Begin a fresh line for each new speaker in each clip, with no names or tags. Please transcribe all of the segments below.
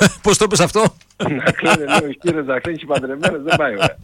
Πώς το πες αυτό?
Να κλαίνε λίγο οι χείρες, να κλαίνεις οι παντρεμένες, δεν πάει ωραία.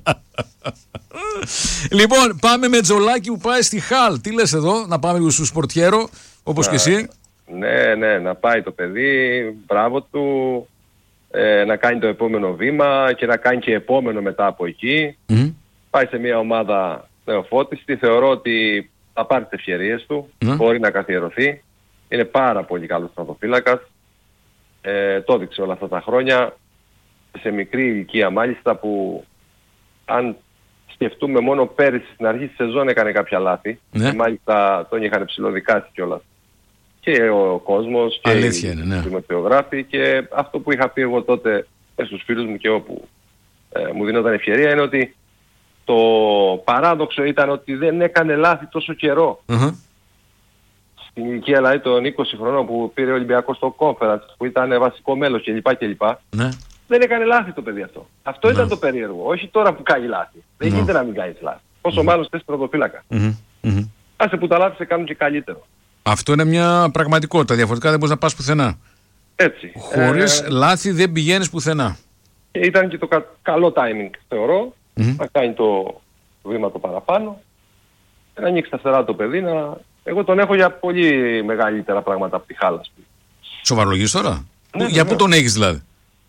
Λοιπόν, πάμε με Τζολάκη που πάει στη Χαλ. Τι λες εδώ, να πάμε λίγο στο σπορτιέρο, όπως και εσύ?
Ναι, να πάει το παιδί, μπράβο του, να κάνει το επόμενο βήμα και να κάνει και επόμενο μετά από εκεί. Πάει σε μια ομάδα νεοφώτιστη, θεωρώ ότι θα πάρει τις ευκαιρίες του, μπορεί να καθιερωθεί. Είναι πάρα πολύ καλός στρατοφύλακας, το έδειξε όλα αυτά τα χρόνια, σε μικρή ηλικία μάλιστα, που αν σκεφτούμε μόνο πέρυσι στην αρχή της σεζόν έκανε κάποια λάθη, και μάλιστα τον είχαν ψηλοδικάσει κιόλας και ο κόσμος και οι δημοσιογράφοι, και αυτό που είχα πει εγώ τότε στους φίλους μου και όπου μου δίνονταν ευκαιρία είναι ότι το παράδοξο ήταν ότι δεν έκανε λάθη τόσο καιρό. Στην ηλικία δηλαδή των 20 χρονών που πήρε ο Ολυμπιακός στο Conference, που ήταν βασικό μέλος κλπ. Δεν έκανε λάθη το παιδί αυτό. Αυτό ήταν το περίεργο. Όχι τώρα που κάνει λάθη. Δεν γίνεται να μην κάνει λάθη. Πόσο μάλλον θες πρωτοφύλακα. Άσε που τα λάθη σε κάνουν και καλύτερο.
Αυτό είναι μια πραγματικότητα. Διαφορετικά δεν μπορείς να πας πουθενά.
Έτσι.
Χωρίς λάθη δεν πηγαίνεις πουθενά.
Και ήταν και το καλό timing, θεωρώ, να κάνει το βήμα το παραπάνω. Να ανοίξει τα στερά το παιδί. Εγώ τον έχω για πολύ μεγαλύτερα πράγματα από τη Χάλα.
Σοβαρολογείς τώρα? Για πού τον έχεις δηλαδή?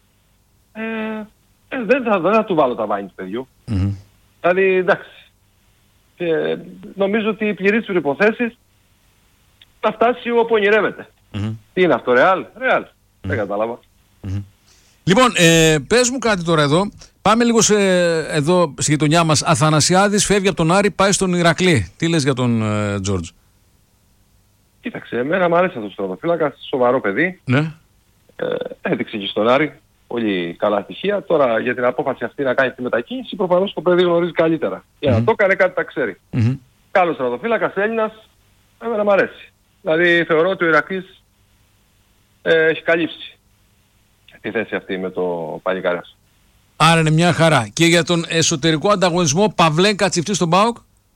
Δεν θα του βάλω τα βάνη του παιδιού. Δηλαδή, εντάξει. Νομίζω ότι πληρεί τις προϋποθέσεις να φτάσει όπου ονειρεύεται. Τι είναι αυτό, Ρεάλ? Δεν κατάλαβα.
Λοιπόν, πες μου κάτι τώρα εδώ. Πάμε λίγο εδώ στη γειτονιά μας. Αθανασιάδης φεύγει από τον Άρη, πάει στον Ηρακλή. Τι λες για τον Τζόρτζ?
Κοίταξε, εμένα μου αρέσει αυτό το στρατοφύλακα, σοβαρό παιδί.
Ναι.
Έδειξε και στον Άρη πολύ καλά στοιχεία. Τώρα για την απόφαση αυτή να κάνει τη μετακίνηση, προφανώς το παιδί γνωρίζει καλύτερα. Για να το έκανε κάτι τα ξέρει. Καλός στρατοφύλακας, Έλληνας, εμένα μου αρέσει. Δηλαδή θεωρώ ότι ο Ηρακλής έχει καλύψει τη θέση αυτή με το παλικάρι.
Άρα είναι μια χαρά. Και για τον εσωτερικό ανταγωνισμό, Παυλέγκα Τσιφτής στον ΠΑΟΚ?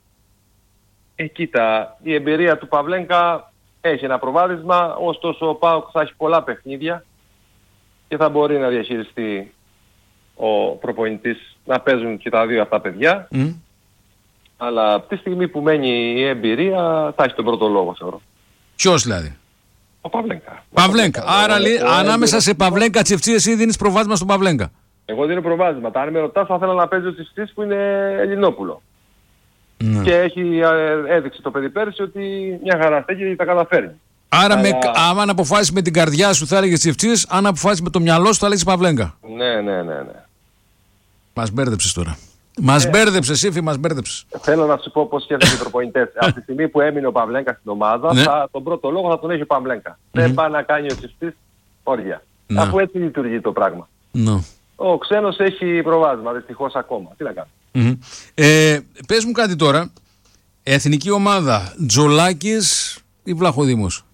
Κοίτα, η εμπειρία του Παυλέγκα έχει ένα προβάδισμα, ωστόσο ο ΠΑΟΚ θα έχει πολλά παιχνίδια και θα μπορεί να διαχειριστεί ο προπονητής να παίζουν και τα δύο αυτά παιδιά. Αλλά από τη στιγμή που μένει η εμπειρία θα έχει τον πρώτο λόγο, θεωρώ.
Ποιος δηλαδή?
Ο Παυλέγκα.
Παυλέγκα. Άρα ανάμεσα σε Παυλέγκα Τσιφτή εσύ δίνεις προβάδισμα στον Παυλέγκα?
Εγώ δίνω προβάδισμα. Αν με ρωτάς θα ήθελα να παίζει ο Τσιφτής που είναι Ελληνόπουλο. Και έχει έδειξει το παιδί πέρυσι ότι μια χαρά στέκει και τα καταφέρνει.
Άρα άμα αποφάσεις με την καρδιά σου θα έλεγες Τσιφτής, αν αποφάσεις με το μυαλό σου θα έλεγες Παυλέγκα.
Ναι.
Μας μπέρδεψες τώρα. Μας μπέρδεψες, Ήφη, μας μπέρδεψες.
Θέλω να σου πω πώς σκέφτονται οι προπονητές. Από τη στιγμή που έμεινε ο Παυλέγκα στην ομάδα, τον πρώτο λόγο θα τον έχει ο Παυλέγκα. Δεν πάει να κάνει ο Τσιφτής όργια. Αφού έτσι λειτουργεί το πράγμα. Ο ξένος έχει προβάδισμα, δυστυχώς ακόμα. Τι να κάνει.
Πες μου κάτι τώρα. Εθνική ομάδα, Τζολάκης ή Βλαχοδήμος?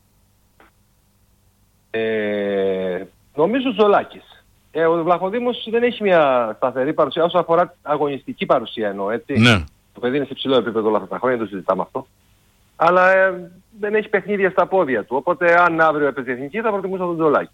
Νομίζω Τζολάκης. Ο Βλαχοδήμος δεν έχει μια σταθερή παρουσία όσο αφορά αγωνιστική παρουσία εννοώ, έτσι.
Ναι.
Το παιδί είναι σε υψηλό επίπεδο όλα αυτά τα χρόνια, δεν το συζητάμε αυτό. Αλλά δεν έχει παιχνίδια στα πόδια του. Οπότε αν αύριο έπαιζε εθνική θα προτιμούσα τον Τζολάκη.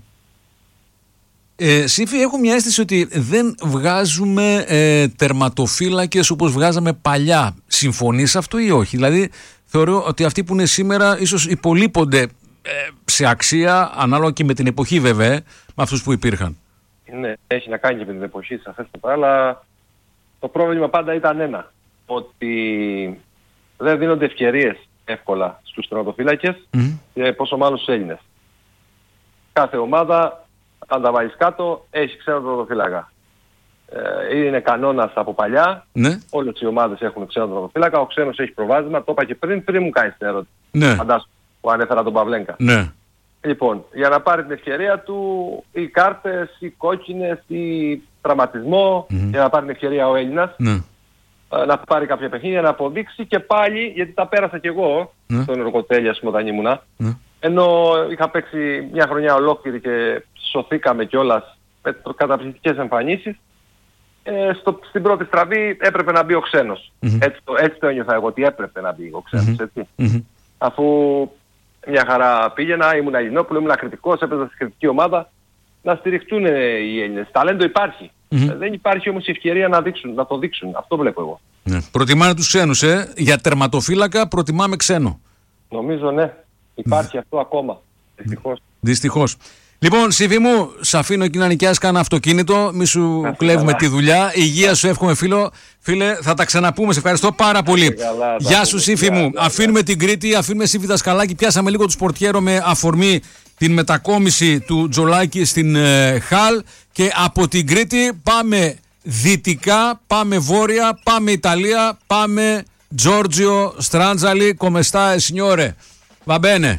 Σύφη, έχω μια αίσθηση ότι δεν βγάζουμε τερματοφύλακες όπως βγάζαμε παλιά. Συμφωνείς αυτό ή όχι? Δηλαδή θεωρώ ότι αυτοί που είναι σήμερα ίσως υπολείπονται σε αξία, ανάλογα και με την εποχή βέβαια, με αυτούς που υπήρχαν.
Ναι, έχει να κάνει και με την εποχή σαφέστατα, αλλά το πρόβλημα πάντα ήταν ένα. Ότι δεν δίνονται ευκαιρίες εύκολα στους τερματοφύλακες και πόσο μάλλον στους Έλληνες. Κάθε ομάδα, αν τα βάλεις κάτω, έχει ξένο τερματοφύλακα. Είναι κανόνας από παλιά. Όλες οι ομάδες έχουν ξένο τερματοφύλακα. Ο ξένος έχει προβάδισμα. Το είπα και πριν μου κάνεις την ερώτηση. Φαντάσου που ανέφερα τον Παυλέγκα. Λοιπόν, για να πάρει την ευκαιρία του, οι κάρτες, οι κόκκινες, ή τραυματισμό, για να πάρει την ευκαιρία ο Έλληνας, να πάρει κάποια παιχνίδια, να αποδείξει και πάλι, γιατί τα πέρασα κι εγώ στον Ροκοτέλη, ας πούμε, όταν ήμουνα, ενώ είχα παίξει μια χρονιά ολόκληρη και σωθήκαμε κιόλας με καταπληκτικές εμφανίσεις, στην πρώτη στραβή έπρεπε να μπει ο ξένος. Έτσι το ένιωθα εγώ, ότι έπρεπε να μπει ο ξένος, έτσι. Αφού μια χαρά πήγαινα, ήμουν Ελληνόπουλο, ήμουν κριτικός, έπαιζα στη κριτική ομάδα. να στηριχτούν οι Έλληνες. Ταλέντο υπάρχει. Δεν υπάρχει όμως η ευκαιρία να το δείξουν. Αυτό βλέπω εγώ.
Ναι. Προτιμάνε τους ξένους, για τερματοφύλακα προτιμάμε ξένο.
Νομίζω ναι. Υπάρχει αυτό ακόμα.
Δυστυχώς. Λοιπόν, Σύφη μου, σ' αφήνω εκεί να νοικιάσεις κανένα αυτοκίνητο, μη σου κλέβουμε τη δουλειά. Υγεία σου εύχομαι, φίλε, θα τα ξαναπούμε. Σε ευχαριστώ πάρα πολύ. Γεια σου, Σύφη μου. Αφήνουμε την Κρήτη, αφήνουμε Σύφη Δασκαλάκη. Πιάσαμε λίγο του Σπορτιέρο με αφορμή την μετακόμιση του Τζολάκη στην Χαλ. Και από την Κρήτη πάμε δυτικά, πάμε βόρεια, πάμε Ιταλία, πάμε Giorgio Strangeli. Come sta, signore? Va bene.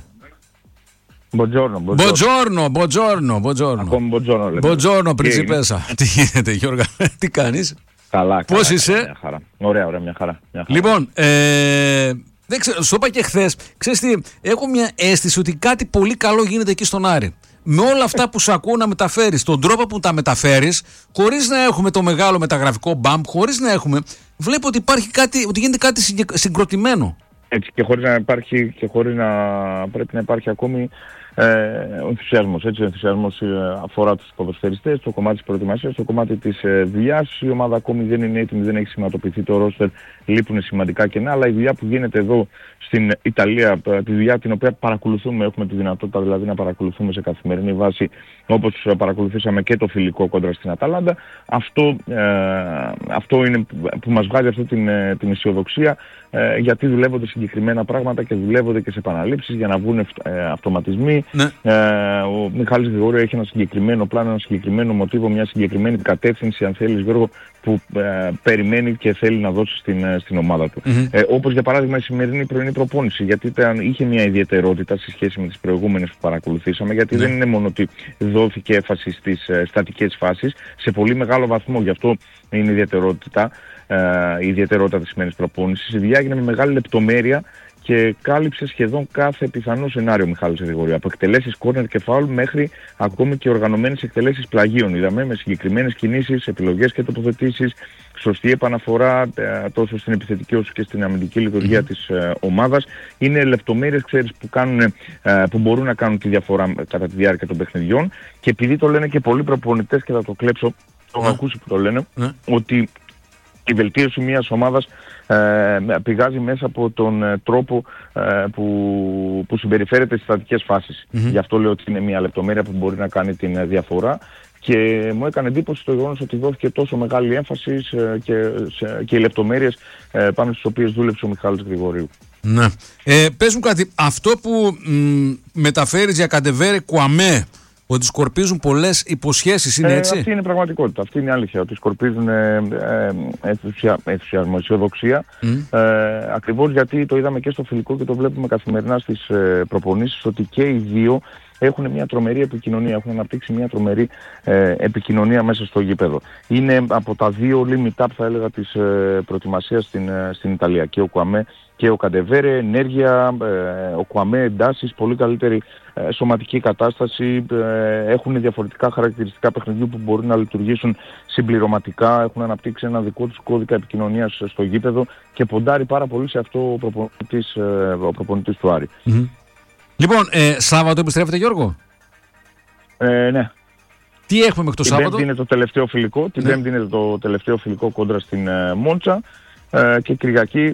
Buongiorno.
Ακόμη Buongiorno, πριγκίπεσσα. Τι γίνεται, Γιώργα, τι κάνεις?
Καλά.
Πώς είσαι?
Μια χαρά. Ωραία, μια χαρά.
Λοιπόν, δεν ξέρω, σου είπα και χθες, ξέρεις τι, έχω μια αίσθηση ότι κάτι πολύ καλό γίνεται εκεί στον Άρη. Με όλα αυτά που σου ακούω να μεταφέρεις, τον τρόπο που τα μεταφέρεις, χωρίς να έχουμε το μεγάλο μεταγραφικό μπαμπ, χωρίς να έχουμε, βλέπω ότι υπάρχει κάτι, ότι γίνεται κάτι συγκροτημένο.
Έτσι, και χωρίς να υπάρχει, και χωρίς να πρέπει να υπάρχει ακόμη ο ενθουσιασμός. Έτσι, ο ενθουσιασμός αφορά τους ποδοσφαιριστές, το κομμάτι της προετοιμασίας, το κομμάτι της δουλειάς. Η ομάδα ακόμη δεν είναι έτοιμη, δεν έχει σηματοποιηθεί το ρόστερ, λείπουν σημαντικά κενά, αλλά η δουλειά που γίνεται εδώ στην Ιταλία, τη δουλειά την οποία παρακολουθούμε, έχουμε τη δυνατότητα δηλαδή να παρακολουθούμε σε καθημερινή βάση, όπως παρακολουθήσαμε και το φιλικό κόντρα στην Αταλάντα, αυτό είναι που μας βγάζει αυτή την αισιοδοξία, γιατί δουλεύονται συγκεκριμένα πράγματα και δουλεύονται και σε επαναλήψεις για να βγουν αυτοματισμοί. Ναι. Ο Μιχάλης Γρηγόριου έχει ένα συγκεκριμένο πλάνο, ένα συγκεκριμένο μοτίβο, μια συγκεκριμένη κατεύθυνση, αν θέλεις, Γιώργο, που περιμένει και θέλει να δώσει στην ομάδα του. Όπως για παράδειγμα η σημερινή πρωινή προπόνηση, γιατί είχε μια ιδιαιτερότητα σε σχέση με τις προηγούμενες που παρακολουθήσαμε, γιατί δεν είναι μόνο ότι δόθηκε έμφαση στις στατικές φάσεις, σε πολύ μεγάλο βαθμό, γι' αυτό είναι η ιδιαιτερότητα της σημερινής προπόνησης. Η δουλειά έγινε με μεγάλη λεπτομέρεια και κάλυψε σχεδόν κάθε πιθανό σενάριο ο Μιχάλης Γρηγόριου. Από εκτελέσεις κόρνερ και φάουλ μέχρι ακόμη και οργανωμένες εκτελέσεις πλαγίων. Είδαμε με συγκεκριμένες κινήσεις, επιλογές και τοποθετήσεις, σωστή επαναφορά τόσο στην επιθετική όσο και στην αμυντική λειτουργία της ομάδας. Είναι λεπτομέρειες, ξέρεις, που μπορούν να κάνουν τη διαφορά κατά τη διάρκεια των παιχνιδιών. Και επειδή το λένε και πολλοί προπονητές, και θα το κλέψω, το έχω ακούσει που το λένε, ότι η βελτίωση μιας ομάδας πηγάζει μέσα από τον τρόπο που συμπεριφέρεται στις στατικές φάσεις. Γι' αυτό λέω ότι είναι μια λεπτομέρεια που μπορεί να κάνει την διαφορά. Και μου έκανε εντύπωση το γεγονός ότι δόθηκε τόσο μεγάλη έμφαση και οι λεπτομέρειες πάνω στις οποίες δούλεψε ο Μιχάλης Γρηγορίου.
Ναι. Πες μου κάτι, αυτό που μεταφέρεις για Καντεβέρε Κουαμέ, ότι σκορπίζουν πολλές υποσχέσεις, είναι έτσι?
Αυτή είναι η πραγματικότητα, αυτή είναι η αλήθεια, ότι σκορπίζουν ενθουσιασμό, αισιοδοξία, ακριβώς γιατί το είδαμε και στο φιλικό και το βλέπουμε καθημερινά στις προπονήσεις, ότι και οι δύο έχουν μια τρομερή επικοινωνία, έχουν αναπτύξει μια τρομερή επικοινωνία μέσα στο γήπεδο. Είναι από τα δύο limit up, θα έλεγα, της προετοιμασίας στην Ιταλία, και ο Κουαμέ και ο Καντεβέρε. Ενέργεια, ο Κουαμέ εντάσεις, πολύ καλύτερη σωματική κατάσταση, έχουν διαφορετικά χαρακτηριστικά παιχνιδιού που μπορούν να λειτουργήσουν συμπληρωματικά, έχουν αναπτύξει ένα δικό τους κώδικα επικοινωνίας στο γήπεδο και ποντάρει πάρα πολύ σε αυτό ο προπονητής του Άρη.
Λοιπόν, Σάββατο επιστρέφετε, Γιώργο?
Ναι.
Τι έχουμε μέχρι το Σάββατο?
Την Πέμπτη είναι το τελευταίο φιλικό, Πέμπτη είναι το τελευταίο φιλικό κόντρα στην Μόντσα, και Κυριακή,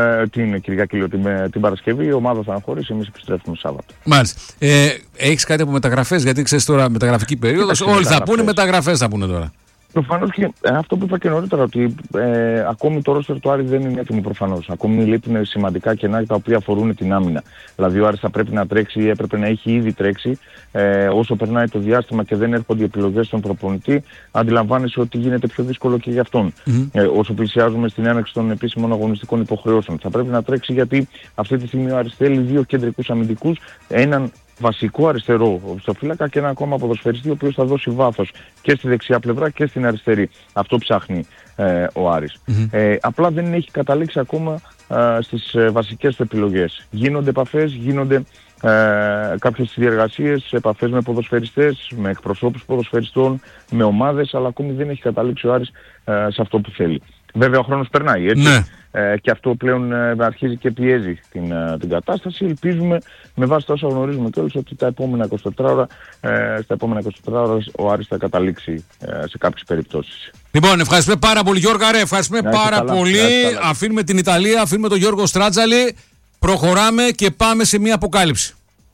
την Παρασκευή η ομάδα θα αναχωρήσει, εμείς επιστρέφουμε Σάββατο.
Μάλιστα. Έχεις κάτι από μεταγραφές? Γιατί ξέρεις τώρα μεταγραφική περίοδος, όλοι θα πούνε μεταγραφές, θα πούνε τώρα.
Προφανώς, και αυτό που είπα και νωρίτερα, ότι ακόμη το ρόστερ του Άρη δεν είναι έτοιμο προφανώς. Ακόμη λείπουν σημαντικά κενά τα οποία αφορούν την άμυνα. Δηλαδή ο Άρης θα πρέπει να τρέξει, ή έπρεπε να έχει ήδη τρέξει. Όσο περνάει το διάστημα και δεν έρχονται οι επιλογές στον προπονητή, αντιλαμβάνεσαι ότι γίνεται πιο δύσκολο και για αυτόν. Όσο πλησιάζουμε στην έναρξη των επίσημων αγωνιστικών υποχρεώσεων. Θα πρέπει να τρέξει, γιατί αυτή τη στιγμή ο Άρης θέλει δύο κεντρικούς αμυντικούς, έναν βασικό αριστερό οπισθοφύλακα και ένα ακόμα ποδοσφαιριστή, ο οποίος θα δώσει βάθος και στη δεξιά πλευρά και στην αριστερή. Αυτό ψάχνει ο Άρης. Απλά δεν έχει καταλήξει ακόμα στις βασικές του επιλογές. Γίνονται επαφές, γίνονται κάποιες διεργασίες, επαφές με ποδοσφαιριστές, με εκπροσώπους ποδοσφαιριστών, με ομάδες, αλλά ακόμη δεν έχει καταλήξει ο Άρης σε αυτό που θέλει. Βέβαια ο χρόνος περνάει, έτσι. και αυτό πλέον αρχίζει και πιέζει την κατάσταση. Ελπίζουμε με βάση τα όσα γνωρίζουμε κιόλας ότι στα επόμενα 24 ώρα ο Άρης θα καταλήξει σε κάποιες περιπτώσεις.
Λοιπόν, ευχαριστούμε πάρα πολύ Γιώργα, ευχαριστούμε πάρα πολύ. Αφήνουμε την Ιταλία, αφήνουμε τον Γιώργο Στράτζαλη, προχωράμε και πάμε σε μια αποκάλυψη.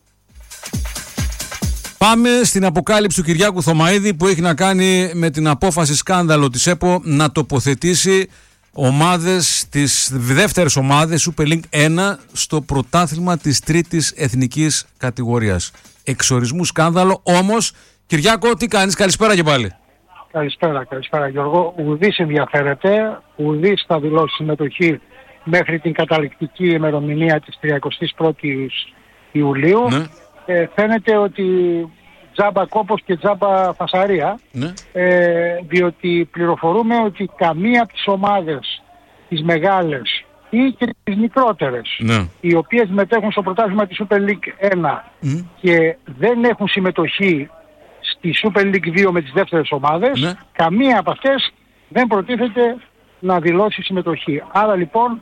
Πάμε στην αποκάλυψη του Κυριάκου Θωμαΐδη που έχει να κάνει με την απόφαση σκάνδαλο της ΕΠΟ να τοποθετήσει ομάδες, τις δεύτερες ομάδες Super League 1 στο πρωτάθλημα της τρίτης εθνικής κατηγορίας. Εξορισμού σκάνδαλο, όμως Κυριάκο τι κάνεις, καλησπέρα και πάλι.
Καλησπέρα Γιώργο. Ουδής ενδιαφέρεται, ουδής θα δηλώσει συμμετοχή μέχρι την καταληκτική ημερομηνία της 31ης Ιουλίου. Ναι. Φαίνεται ότι τζάμπα κόπος και τζάμπα φασαρία, ναι. Διότι πληροφορούμε ότι καμία από τις ομάδες, τις μεγάλες ή και τις μικρότερες, ναι. οι οποίες μετέχουν στο πρωτάθλημα της Super League 1 και δεν έχουν συμμετοχή στη Super League 2 με τις δεύτερες ομάδες, ναι. καμία από αυτές δεν προτίθεται να δηλώσει συμμετοχή. Άρα λοιπόν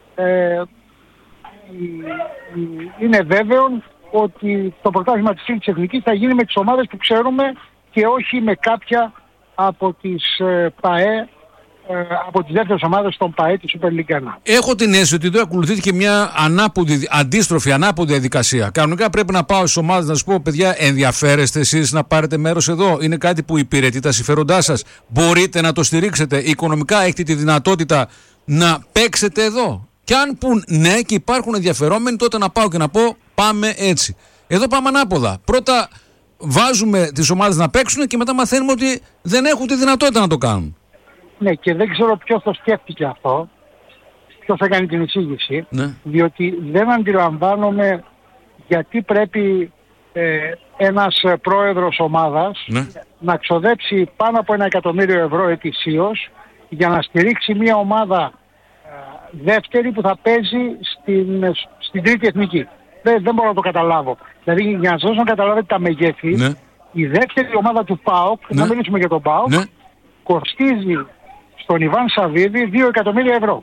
είναι βέβαιο ότι το πρωτάθλημα της τρίτης εθνικής θα γίνει με τις ομάδες που ξέρουμε και όχι με κάποια από τις ΠΑΕ, από τις δεύτερες ομάδες των ΠΑΕ της Super League 1.
Έχω την αίσθηση ότι εδώ ακολουθήθηκε μια αντίστροφη διαδικασία. Κανονικά πρέπει να πάω στις ομάδες να σας πω, παιδιά, ενδιαφέρεστε εσείς να πάρετε μέρος εδώ? Είναι κάτι που υπηρετεί τα συμφέροντά σας? Μπορείτε να το στηρίξετε? Οικονομικά έχετε τη δυνατότητα να παίξετε εδώ? Και αν πουν ναι και υπάρχουν ενδιαφερόμενοι, τότε να πάω και να πω πάμε έτσι. Εδώ πάμε ανάποδα. Πρώτα βάζουμε τις ομάδες να παίξουν και μετά μαθαίνουμε ότι δεν έχουν τη δυνατότητα να το κάνουν.
Ναι, και δεν ξέρω ποιος το σκέφτηκε αυτό, ποιος έκανε την εισήγηση, ναι. Διότι δεν αντιλαμβάνομαι γιατί πρέπει ένας πρόεδρος ομάδας, ναι. να ξοδέψει πάνω από 1 εκατομμύριο ευρώ ετησίως για να στηρίξει μια ομάδα δεύτερη που θα παίζει στην τρίτη εθνική. Δεν μπορώ να το καταλάβω. Δηλαδή για να σας δώσω να καταλάβετε τα μεγέθη, ναι. η δεύτερη ομάδα του ΠΑΟΚ, ναι. να μιλήσουμε για τον ΠΑΟΚ, ναι. κοστίζει στον Ιβάν Σαββίδη 2 εκατομμύρια ευρώ.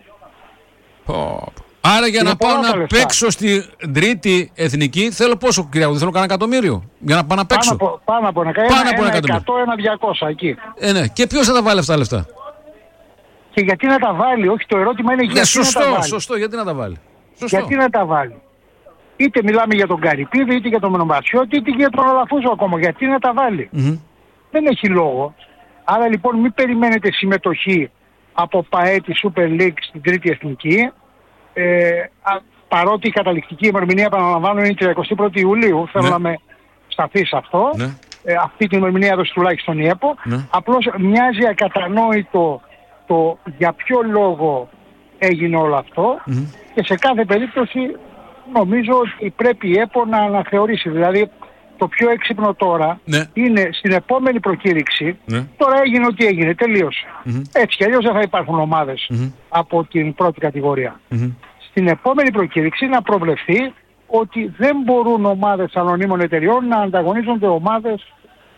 Άρα για να πάω να παίξω στην τρίτη εθνική θέλω πόσο, κυρία, δεν θέλω κανένα εκατομμύριο για να πάω να παίξω?
Πάνω από ένα εκατομμύριο. 100, 100, 200 εκεί.
Ναι. Και ποιος θα τα βάλει αυτά τα λεφτά?
Και γιατί να τα βάλει? Όχι, το ερώτημα είναι γιατί
σωστό,
να τα βάλει.
Σωστό, γιατί να τα βάλει.
Σωστό. Γιατί να τα βάλει? Είτε μιλάμε για τον Καρυπίδη, είτε για τον Μονομπασιώτη, είτε για τον Αλαφούζο ακόμα. Γιατί να τα βάλει? Δεν έχει λόγο. Άρα λοιπόν μην περιμένετε συμμετοχή από ΠΑΕ τη Super League στην τρίτη εθνική. Παρότι η καταληκτική ημερομηνία, επαναλαμβάνω, είναι η 31η Ιουλίου. Θέλω να με σταθεί σε αυτό. Ναι. Αυτή την ημερομηνία έδωσε τουλάχιστον η ΕΠΟ. Ναι. Απλώς μοιάζει ακατανόητο το για ποιο λόγο έγινε όλο αυτό και σε κάθε περίπτωση νομίζω ότι πρέπει η ΕΠΟ να αναθεωρήσει. Δηλαδή το πιο έξυπνο τώρα είναι στην επόμενη προκήρυξη, τώρα έγινε ό,τι έγινε, τελείωσε. Έτσι κι αλλιώς δεν θα υπάρχουν ομάδες από την πρώτη κατηγορία. Στην επόμενη προκήρυξη να προβλεφθεί ότι δεν μπορούν ομάδες ανωνύμων εταιριών να ανταγωνίζονται ομάδες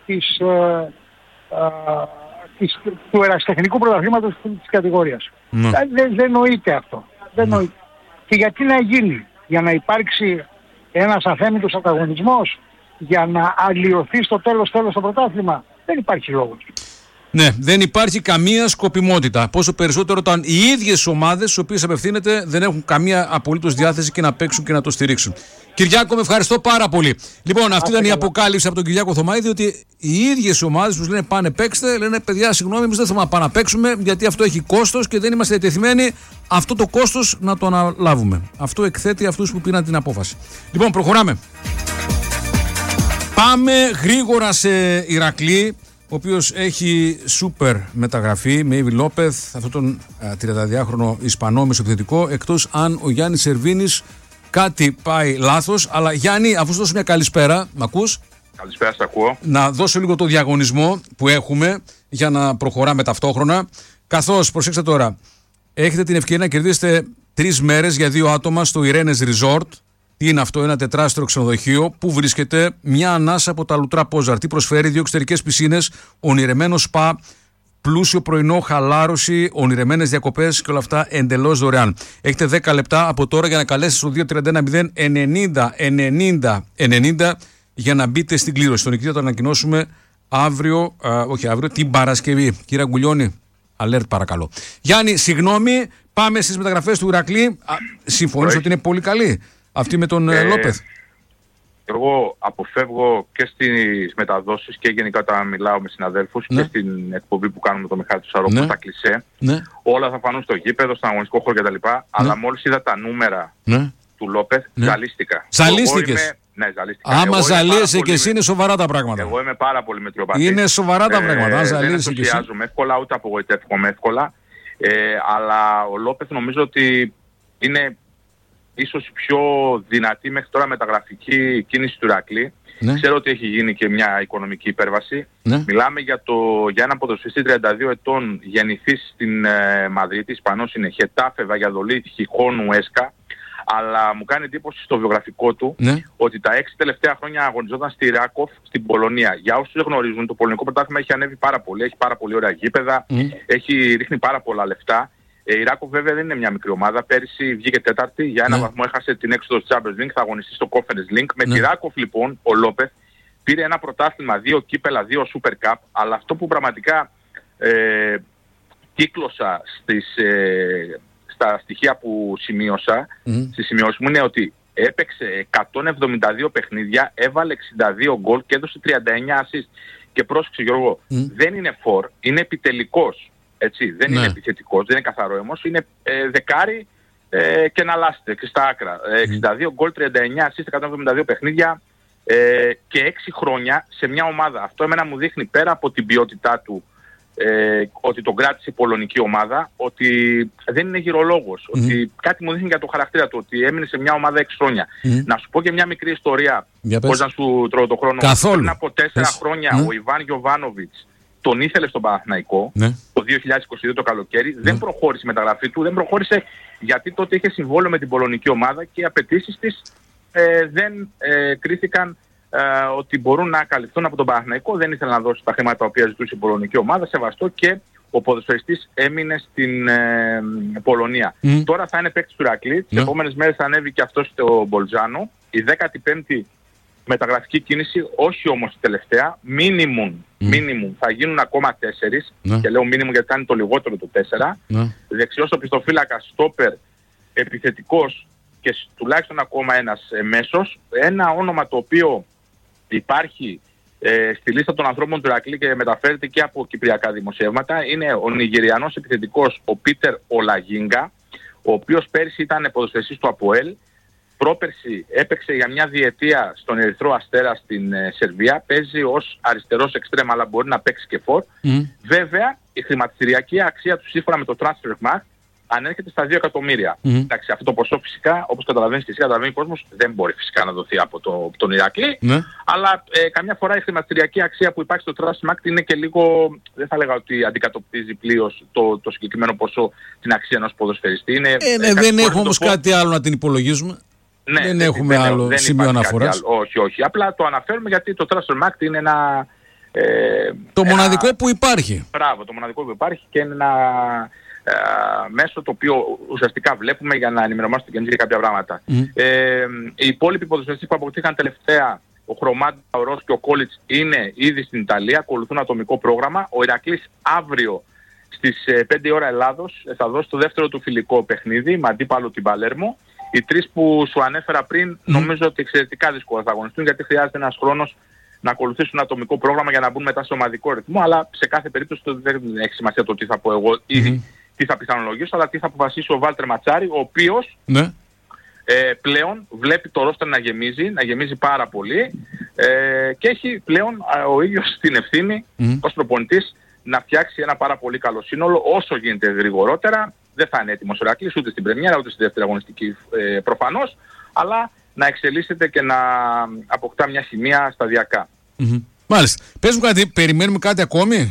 του ερασιτεχνικού πρωταθλήματος της κατηγορίας. Δεν νοείται αυτό. Δεν νοείται. Και γιατί να γίνει? Για να υπάρξει ένας αθέμητος ανταγωνισμός? Για να αλλοιωθεί στο τέλος το πρωτάθλημα? Δεν υπάρχει λόγος.
Ναι, δεν υπάρχει καμία σκοπιμότητα. Πόσο περισσότερο όταν οι ίδιες ομάδες στις οποίες απευθύνεται δεν έχουν καμία απολύτως διάθεση και να παίξουν και να το στηρίξουν. Κυριάκο, με ευχαριστώ πάρα πολύ. Λοιπόν, αυτή ήταν η αποκάλυψη από τον Κυριάκο Θωμαΐδη, ότι οι ίδιες ομάδες τους λένε πάνε παίξτε, λένε παιδιά, συγγνώμη, εμείς δεν θέλουμε να πάμε να παίξουμε, γιατί αυτό έχει κόστος και δεν είμαστε διατεθειμένοι αυτό το κόστος να το αναλάβουμε. Αυτό εκθέτει αυτούς που πήραν την απόφαση. Λοιπόν, προχωράμε. Πάμε γρήγορα σε Ηρακλή, ο οποίος έχει σούπερ μεταγραφή με Ιβι Λόπεθ, αυτόν τον 32χρονο Ισπανό μεσοεπιθετικό, εκτός αν ο Γιάννης Σερβίνης κάτι πάει λάθος. Αλλά Γιάννη, αφού σου δώσω μια καλησπέρα, μ' ακούς?
Καλησπέρα, σ' ακούω.
Να δώσω λίγο το διαγωνισμό που έχουμε για να προχωράμε ταυτόχρονα. Καθώς, προσέξτε τώρα, έχετε την ευκαιρία να κερδίσετε 3 μέρες για 2 άτομα στο Ιρένες Resort. Τι είναι αυτό? Ένα τετράστρο ξενοδοχείο που βρίσκεται μια ανάσα από τα Λουτρά Πόζαρ. Τι προσφέρει? 2 εξωτερικές πισίνες, ονειρεμένο σπα, πλούσιο πρωινό, χαλάρωση, ονειρεμένες διακοπές και όλα αυτά εντελώς δωρεάν. Έχετε 10 λεπτά από τώρα για να καλέσετε στο 231-090-90-90 για να μπείτε στην κλήρωση. Τον νικητή θα το ανακοινώσουμε αύριο, την Παρασκευή. Κύριε Αγκουλιώνη, alert παρακαλώ. Γιάννη, συγγνώμη, πάμε στις μεταγραφές του Ηρακλή. Συμφωνείς ότι είναι πολύ καλή αυτή με τον Λόπεθ?
Εγώ αποφεύγω και στις μεταδόσεις και γενικά όταν μιλάω με συναδέλφους και στην εκπομπή που κάνουμε με τον Μιχάλη Τσαρόπουλο, τα κλισέ. Όλα θα φανούν στο γήπεδο, στον αγωνιστικό χώρο κτλ. Αλλά μόλις είδα τα νούμερα του Λόπεθ, ζαλίστηκα.
Ζαλίστηκες?
Ναι, ζαλίστηκα.
Άμα ζαλίσαι και εσύ είναι σοβαρά τα πράγματα.
Εγώ είμαι πάρα πολύ μετριοπαθής.
Είναι σοβαρά τα πράγματα.
Δεν ενθουσιάζομαι εύκολα, ούτε απογοητεύομαι εύκολα. Αλλά ο Λόπεθ νομίζω ότι είναι ίσως η πιο δυνατή μέχρι τώρα μεταγραφική κίνηση του Ηρακλή. Ξέρω ότι έχει γίνει και μια οικονομική υπέρβαση. Μιλάμε για ένα ποδοσφαιριστή 32 ετών, γεννηθής στην Μαδρίτη, Ισπανός είναι, Χετάφε, Βαγιαδολίτ, Χιχόνου, Έσκα. Αλλά μου κάνει εντύπωση στο βιογραφικό του ότι τα 6 τελευταία χρόνια αγωνιζόταν στη Ράκοφ στην Πολωνία. Για όσους δεν γνωρίζουν, το πολωνικό πρωτάθλημα έχει ανέβει πάρα πολύ, έχει πάρα πολύ ωραία γήπεδα, ρίχνει πάρα πολλά λεφτά. Η Ράκοφ βέβαια δεν είναι μια μικρή ομάδα. Πέρυσι βγήκε τέταρτη, για ένα βαθμό έχασε την έξοδο της Champions League, θα αγωνιστεί στο Conference League. Με τη Ράκοφ λοιπόν ο Λόπεθ πήρε ένα πρωτάθλημα, 2 κύπελα, 2 Super Cup, αλλά αυτό που πραγματικά κύκλωσα στα στοιχεία που σημείωσα, στις σημειώσεις μου, είναι ότι έπαιξε 172 παιχνίδια, έβαλε 62 γκολ και έδωσε 39 assist. Και πρόσεξε Γιώργο, δεν είναι φορ, είναι επιτελικός. Έτσι, δεν είναι επιθετικός, δεν είναι καθαρόαιμος, είναι δεκάρι και να λάσετε και στα άκρα. 62 γκολ, 39 assist, 172 παιχνίδια και 6 χρόνια σε μια ομάδα. Αυτό εμένα μου δείχνει πέρα από την ποιότητά του, ότι τον κράτησε η πολωνική ομάδα, ότι δεν είναι γυρολόγος, ότι κάτι μου δείχνει για το χαρακτήρα του, ότι έμεινε σε μια ομάδα 6 χρόνια. Να σου πω και μια μικρή ιστορία, πώς να σου τρώω το χρόνο. Πριν από 4 χρόνια ο Ιβάν Γιοβάνοβιτς τον ήθελε στον Παναθηναϊκό το 2022 το καλοκαίρι, δεν προχώρησε η μεταγραφή του, δεν προχώρησε γιατί τότε είχε συμβόλαιο με την πολωνική ομάδα και οι απαιτήσεις της δεν κρίθηκαν ότι μπορούν να καλυφθούν από τον Παναθηναϊκό. Δεν ήθελε να δώσει τα χρήματα τα οποία ζητούσε η πολωνική ομάδα, σεβαστό, και ο ποδοσφαιριστής έμεινε στην Πολωνία. Τώρα θα είναι παίκτης του Ηρακλή, τις επόμενες μέρες θα ανέβει και αυτό στο Μπολτζάνο, η 15η μεταγραφική κίνηση, όχι όμως η τελευταία, minimum θα γίνουν ακόμα 4, και λέω minimum γιατί θα είναι το λιγότερο το 4, δεξιός οπισθοφύλακας, στόπερ, επιθετικός και τουλάχιστον ακόμα ένας μέσος. Ένα όνομα το οποίο υπάρχει στη λίστα των ανθρώπων του Ηρακλή και μεταφέρεται και από κυπριακά δημοσιεύματα είναι ο Νιγηριανός επιθετικός ο Πίτερ Ολαγίνγκα, ο οποίος πέρυσι ήταν ποδοσφαιριστής του ΑΠΟΕΛ. Πρόπερση έπαιξε για μια διετία στον Ερυθρό Αστέρα στην Σερβία. Παίζει ως αριστερός εξτρέμ, αλλά μπορεί να παίξει και φορ. Βέβαια, η χρηματιστηριακή αξία του σύμφωνα με το Transfermarkt ανέρχεται στα 2 εκατομμύρια. Εντάξει, αυτό το ποσό φυσικά, όπως καταλαβαίνεις και εσύ, καταλαβαίνει ο κόσμος, δεν μπορεί φυσικά να δοθεί από τον Ηρακλή. Αλλά καμιά φορά η χρηματιστηριακή αξία που υπάρχει στο Transfermarkt είναι και λίγο, δεν θα λέγα ότι αντικατοπτρίζει πλήρως το συγκεκριμένο ποσό, την αξία ενός ποδοσφαιριστή.
Δεν έχουμε όμως κάτι άλλο να την υπολογίζουμε.
Ναι,
δεν έχουμε άλλο σημείο αναφοράς.
Όχι. Απλά το αναφέρουμε γιατί το Transfermarkt είναι ένα...
το μοναδικό που υπάρχει.
Μπράβο, το μοναδικό που υπάρχει και είναι ένα μέσο το οποίο ουσιαστικά βλέπουμε για να ενημερωνόμαστε και εμείς για κάποια πράγματα. Οι υπόλοιποι ποδοσφαιριστές που αποκτήθηκαν τελευταία, ο Χρωμάντα, ο Ρος και ο Κόλιτς, είναι ήδη στην Ιταλία, ακολουθούν ατομικό πρόγραμμα. Ο Ηρακλής αύριο στις 5 η ώρα Ελλάδος θα δώσει το δεύτερο του φιλικό παιχνίδι με αντίπαλο την Παλέρμο. Οι 3 που σου ανέφερα πριν νομίζω ότι εξαιρετικά δύσκολα θα αγωνιστούν, γιατί χρειάζεται ένας χρόνος να ακολουθήσουν ατομικό πρόγραμμα για να μπουν μετά σε ομαδικό ρυθμό, αλλά σε κάθε περίπτωση δεν έχει σημασία το τι θα πω εγώ ή τι θα πιθανολογήσω, αλλά τι θα αποφασίσει ο Βάλτερ Ματσάρη, ο οποίος πλέον βλέπει το ρόστερ να γεμίζει πάρα πολύ και έχει πλέον ο ίδιος την ευθύνη ως προπονητής να φτιάξει ένα πάρα πολύ καλό σύνολο όσο γίνεται γρηγορότερα. Δεν θα είναι έτοιμος ο Ηρακλής ούτε στην πρεμιέρα ούτε στη δεύτερη αγωνιστική προφανώς, αλλά να εξελίσσεται και να αποκτά μια σημεία σταδιακά.
Μάλιστα. Πες μου κάτι, περιμένουμε κάτι ακόμη?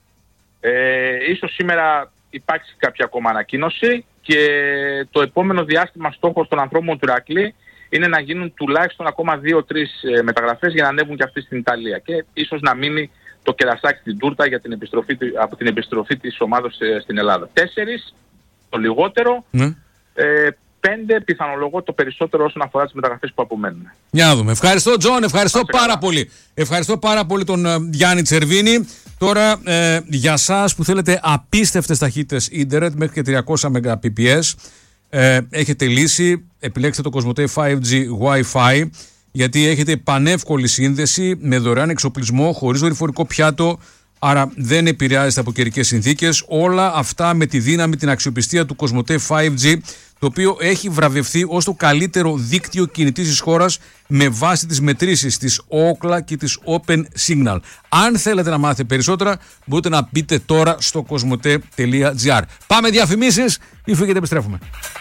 Ίσως σήμερα υπάρξει κάποια ακόμα ανακοίνωση και το επόμενο διάστημα στόχος των ανθρώπων του Ηρακλή είναι να γίνουν τουλάχιστον ακόμα 2-3 μεταγραφές για να ανέβουν και αυτοί στην Ιταλία και ίσως να μείνει το κερασάκι, την τούρτα για από την επιστροφή της ομάδας στην Ελλάδα. 4 το λιγότερο, 5 πιθανολογώ το περισσότερο όσον αφορά τις μεταγραφές που απομένουν.
Για να δούμε. Ευχαριστώ Τζον, ευχαριστώ πάρα πολύ. Ευχαριστώ πάρα πολύ τον Γιάννη Τσερβίνη. Τώρα για σας που θέλετε απίστευτες ταχύτητες ίντερνετ μέχρι και 300 Mbps, έχετε λύση, επιλέξτε το Κοσμοτέ 5G Wi-Fi, γιατί έχετε πανεύκολη σύνδεση με δωρεάν εξοπλισμό, χωρίς δορυφορικό πιάτο, άρα δεν επηρεάζεται από καιρικές συνθήκες. Όλα αυτά με τη δύναμη, την αξιοπιστία του Κοσμοτέ 5G, το οποίο έχει βραβευθεί ως το καλύτερο δίκτυο κινητής της χώρας με βάση τις μετρήσεις της Ookla και της Open Signal. Αν θέλετε να μάθετε περισσότερα, μπορείτε να μπείτε τώρα στο cosmote.gr. Πάμε διαφημίσεις, μη φύγετε, επιστρέφουμε.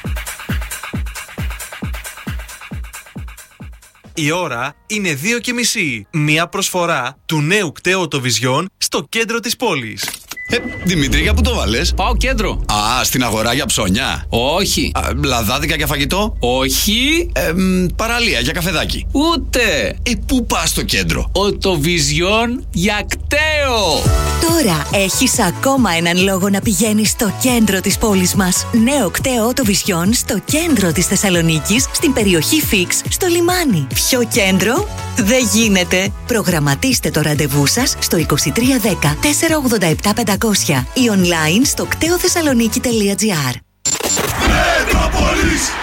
Η ώρα είναι 2:30. Μια προσφορά του νέου κταίου Vision στο κέντρο της πόλης.
Δημήτρη, για πού το βάλες?
Πάω κέντρο.
Α, στην αγορά για ψώνια.
Όχι.
Λαδάδικα για φαγητό.
Όχι.
Παραλία για καφεδάκι.
Ούτε.
Πού πας στο κέντρο?
Το Vision για κταίο.
Τώρα έχεις ακόμα έναν λόγο να πηγαίνεις στο κέντρο της πόλης μας. Νέο κταίο Vision στο κέντρο της Θεσσαλονίκης, στην περιοχή Φίξ, στο λιμάνι. Πιο κέντρο δεν γίνεται. Προγραμματίστε το ραντεβού σας στο 2310 487 500 ή online στο κτεοθεσσαλονίκη.gr.
Μετρόπολης.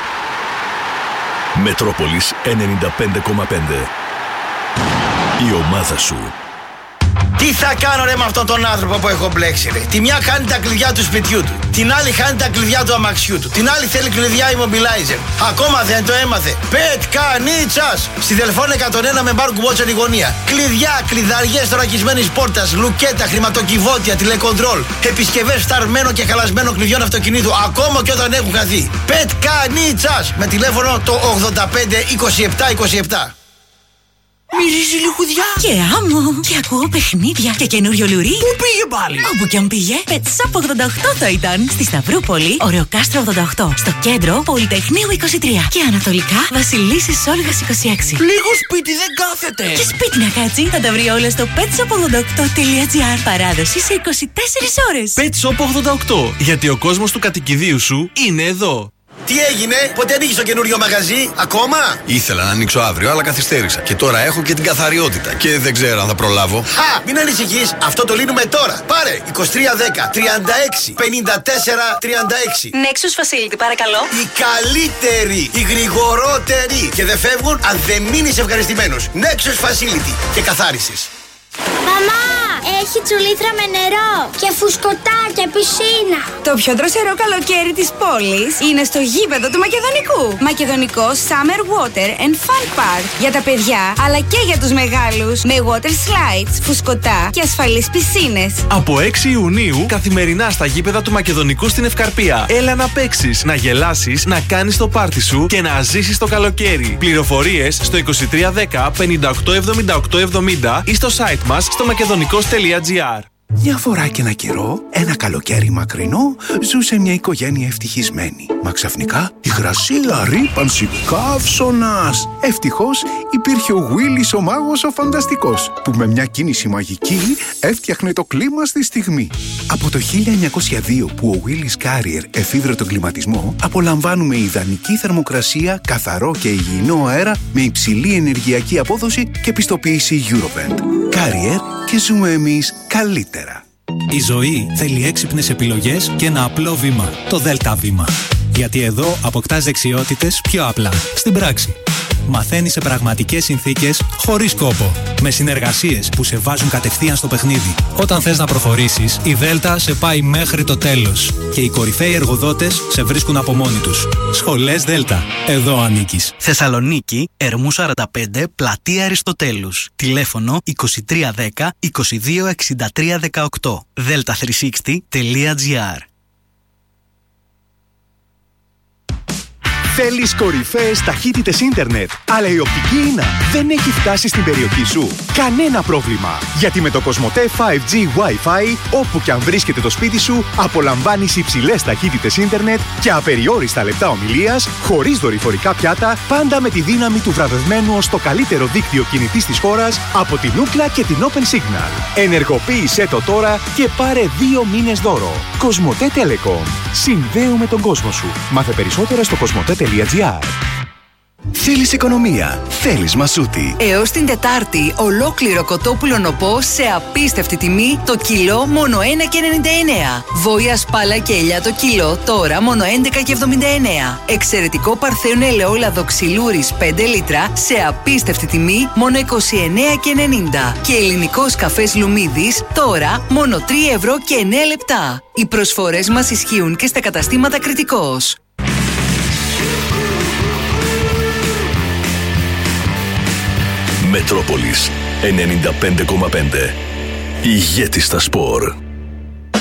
Μετρόπολης 95,5. Η ομάδα σου.
Τι θα κάνω ρε με αυτόν τον άνθρωπο που έχω μπλέξει ρε? Τη μια χάνει τα κλειδιά του σπιτιού του, την άλλη χάνει τα κλειδιά του αμαξιού του, την άλλη θέλει κλειδιά immobilizer. Ακόμα δεν το έμαθε. Πετκανίτσας! Στη Δελφών 101 με μπάρκου μπότσα τη γωνία. Κλειδιά, κλειδαριές θωρακισμένης πόρτας, λουκέτα, χρηματοκιβώτια, τηλεκοντρόλ, επισκευές φθαρμένο και χαλασμένο κλειδιών αυτοκινήτου, ακόμα και όταν έχουν χαθεί. Πετκανίτσας! Με τηλέφωνο το 85 27 27.
Μυρίζει λιχουδιά και άμμο και ακούω παιχνίδια και καινούριο λουρί.
Πού πήγε πάλι?
Όπου κι αν πήγε, Πετσάπ 88 θα ήταν. Στη Σταυρούπολη, Ωρεοκάστρο 88. Στο κέντρο, Πολυτεχνείου 23. Και ανατολικά, Βασιλίσσης Όλγας 26.
Λίγο σπίτι δεν κάθεται.
Και σπίτι να κάτσει, θα τα βρει όλα στο petshop88.gr. Παράδοση σε 24 ώρες.
Petshop 88, γιατί ο κόσμος του κατοικιδίου σου είναι εδώ.
Τι έγινε, πότε ανοίγεις το καινούριο μαγαζί, ακόμα?
Ήθελα να ανοίξω αύριο, αλλά καθυστέρησα. Και τώρα έχω και την καθαριότητα. Και δεν ξέρω αν θα προλάβω.
Χα! Μην ανησυχείς, αυτό το λύνουμε τώρα. Πάρε 2310 36 54 36.
Nexus Facility, παρακαλώ.
Οι καλύτεροι, οι γρηγορότεροι. Και δεν φεύγουν αν δεν μείνεις ευχαριστημένος. Nexus Facility και καθάρισες.
Μαμά, έχει τσουλήθρα με νερό και φουσκωτά και πισίνα.
Το πιο δροσερό καλοκαίρι της πόλης είναι στο γήπεδο του Μακεδονικού. Μακεδονικό Summer Water and Fun Park. Για τα παιδιά, αλλά και για τους μεγάλους. Με water slides, φουσκωτά και ασφαλείς πισίνες.
Από 6 Ιουνίου, καθημερινά στα γήπεδα του Μακεδονικού στην Ευκαρπία. Έλα να παίξεις, να γελάσεις, να κάνεις το πάρτι σου και να ζήσεις το καλοκαίρι. Πληροφορίες στο 2310 58 78 70 ή στο site μας στο μακεδονικός.gr.
Μια φορά και ένα καιρό, ένα καλοκαίρι μακρινό, ζούσε μια οικογένεια ευτυχισμένη. Μα ξαφνικά υγρασία, ρύπανση, καύσωνας. Ευτυχώς υπήρχε ο Γουίλης ο μάγος ο φανταστικός, που με μια κίνηση μαγική έφτιαχνε το κλίμα στη στιγμή. Από το 1902 που ο Willis Carrier εφήβρε τον κλιματισμό, απολαμβάνουμε ιδανική θερμοκρασία, καθαρό και υγιεινό αέρα με υψηλή ενεργειακή απόδοση και πιστοποίηση Eurovent. Carrier, και ζούμε εμείς καλύτερα.
Η ζωή θέλει έξυπνες επιλογές και ένα απλό βήμα. Το ΔΕΛΤΑ βήμα. Γιατί εδώ αποκτάς δεξιότητες πιο απλά. Στην πράξη. Μαθαίνεις σε πραγματικές συνθήκες, χωρίς κόπο. Με συνεργασίες που σε βάζουν κατευθείαν στο παιχνίδι. Όταν θες να προχωρήσεις, η ΔΕΛΤΑ σε πάει μέχρι το τέλος. Και οι κορυφαίοι εργοδότες σε βρίσκουν από μόνοι τους. Σχολές ΔΕΛΤΑ. Εδώ ανήκεις.
Θεσσαλονίκη, Ερμού 45, Πλατεία Αριστοτέλους. Τηλέφωνο 2310 22 63 18. delta360.gr.
Θέλεις κορυφαίες ταχύτητες ίντερνετ, αλλά η οπτική ίνα δεν έχει φτάσει στην περιοχή σου? Κανένα πρόβλημα, γιατί με το Κοσμοτέ 5G Wi-Fi, όπου και αν βρίσκεται το σπίτι σου, απολαμβάνεις υψηλές ταχύτητες ίντερνετ και απεριόριστα λεπτά ομιλίας, χωρίς δορυφορικά πιάτα, πάντα με τη δύναμη του βραβευμένου ως το καλύτερο δίκτυο κινητής της χώρας από την Ookla και την Open Signal. Ενεργοποίησέ το τώρα και πάρε 2 μήνες δώρο. Κοσμοτέ Telecom. Συνδέουμε τον κόσμο σου. Μάθε περισσότερα στο κοσμοτέ.gr.
Θέλεις οικονομία, θέλεις Μασούτη.
Έως την Τετάρτη, ολόκληρο κοτόπουλο νοπό σε απίστευτη τιμή, το κιλό μόνο 1,99. Βόηα σπάλα και ελιά το κιλό, τώρα μόνο 11,79. Εξαιρετικό παρθένο ελαιόλαδο ξυλούρης 5 λίτρα, σε απίστευτη τιμή, μόνο 29,90. Και ελληνικός καφές Λουμίδης, τώρα μόνο 3 ευρώ και 9 λεπτά. Οι προσφορές μας ισχύουν και στα καταστήματα Κρητικός.
Μετρόπολης 95,5. Ηγέτης στα σπορ.